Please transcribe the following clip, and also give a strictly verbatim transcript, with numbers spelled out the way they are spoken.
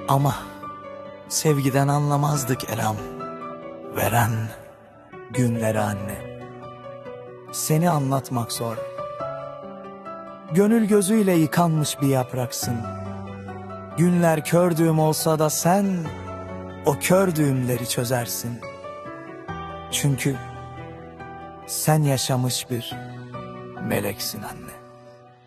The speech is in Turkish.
Ama sevgiden anlamazdık elham. Veren günleri anne. Seni anlatmak zor. Gönül gözüyle yıkanmış bir yapraksın. Günler kördüğüm olsa da sen o kördüğümleri çözersin. Çünkü sen yaşamış bir meleksin anne.